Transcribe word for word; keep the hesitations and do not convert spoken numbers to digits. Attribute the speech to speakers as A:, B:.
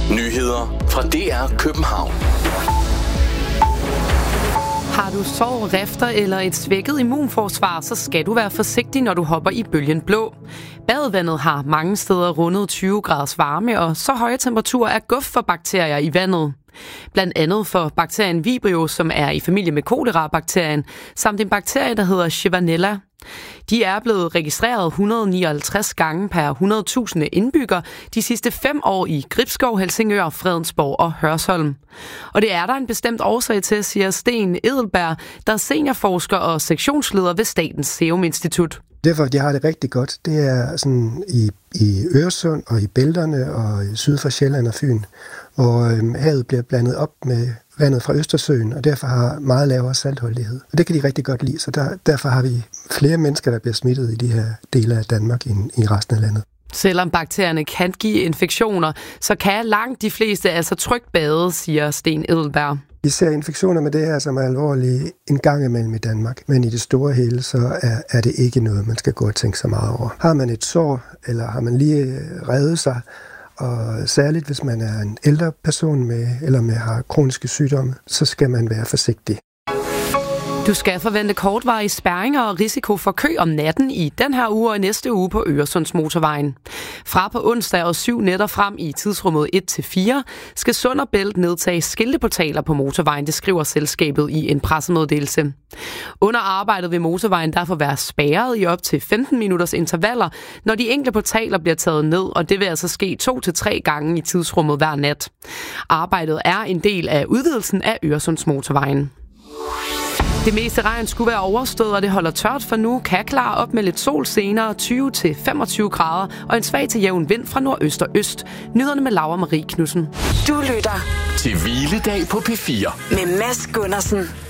A: Nyheder fra D R København.
B: Har du sår, rifter eller et svækket immunforsvar, så skal du være forsigtig, når du hopper i bølgen blå. Badevandet har mange steder rundet tyve graders varme, og så høje temperaturer er guf for bakterier i vandet. Blandt andet for bakterien Vibrio, som er i familie med kolera-bakterien, samt en bakterie, der hedder Chivanella. De er blevet registreret et hundrede og nioghalvtreds gange per hundrede tusind indbyggere de sidste fem år i Gribskov, Helsingør, Fredensborg og Hørsholm. Og det er der en bestemt årsag til, siger Sten Edelberg, der er seniorforsker og sektionsleder ved Statens Serum Institut.
C: Derfor, de har det rigtig godt, det er sådan i, i Øresund og i bælterne og syd for Sjælland og Fyn, hvor øhm, havet bliver blandet op med vandet fra Østersøen, og derfor har meget lavere saltholdighed. Og det kan de rigtig godt lide, så der, derfor har vi flere mennesker, der bliver smittet i de her dele af Danmark end i resten af landet.
B: Selvom bakterierne kan give infektioner, så kan langt de fleste altså trygt bade, siger Sten Edelberg.
C: Vi ser infektioner med det her, som er alvorlige en gang imellem i Danmark, men i det store hele, så er, er det ikke noget, man skal gå og tænke så meget over. Har man et sår, eller har man lige revet sig, og særligt hvis man er en ældre person med, eller med har kroniske sygdomme, så skal man være forsigtig.
B: Du skal forvente kortvarige spærringer og risiko for kø om natten i den her uge og næste uge på Øresundsmotorvejen. Fra på onsdag og syv nætter frem i tidsrummet et til fire skal Sund og Bælt nedtage skilteportaler på motorvejen, det skriver selskabet i en pressemeddelelse. Under arbejdet vil motorvejen derfor være spærret i op til femten minutters intervaller, når de enkelte portaler bliver taget ned, og det vil altså ske to til tre gange i tidsrummet hver nat. Arbejdet er en del af udvidelsen af Øresundsmotorvejen. Det meste regn skulle være overstået, og det holder tørt for nu. Kan klare op med lidt sol senere, tyve til femogtyve grader, og en svag til jævn vind fra nordøst og øst. Nyhederne med Laura Marie Knudsen.
D: Du lytter
A: til Hviledag på P fire
D: med Mads Gundersen.